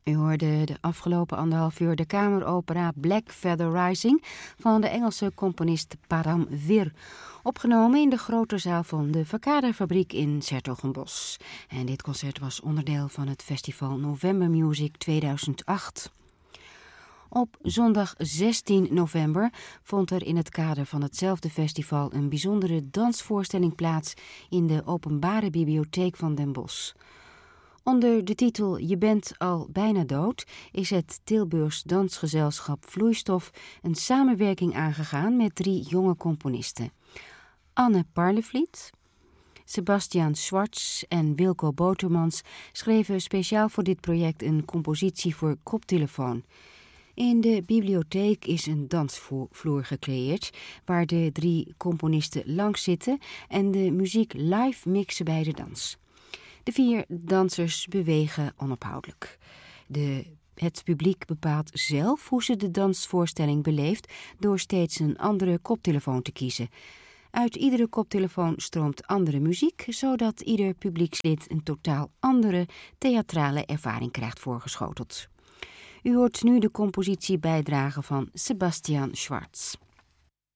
U hoorde de afgelopen 1,5 uur de kameropera Black Feather Rising van de Engelse componist Param Vir, opgenomen in de grote zaal van de Verkaderfabriek in 's-Hertogenbosch. En dit concert was onderdeel van het festival November Music 2008. Op zondag 16 november vond er in het kader van hetzelfde festival een bijzondere dansvoorstelling plaats in de Openbare Bibliotheek van Den Bosch. Onder de titel Je bent al bijna dood is het Tilburgs dansgezelschap Vloeistof een samenwerking aangegaan met 3 jonge componisten. Anne Parlevliet, Sebastian Schwartz en Wilco Botermans schreven speciaal voor dit project een compositie voor koptelefoon. In de bibliotheek is een dansvloer gecreëerd waar de 3 componisten langs zitten en de muziek live mixen bij de dans. De 4 dansers bewegen onophoudelijk. Het publiek bepaalt zelf hoe ze de dansvoorstelling beleeft door steeds een andere koptelefoon te kiezen. Uit iedere koptelefoon stroomt andere muziek, zodat ieder publiekslid een totaal andere theatrale ervaring krijgt voorgeschoteld. U hoort nu de compositie bijdrage van Sebastian Schwartz.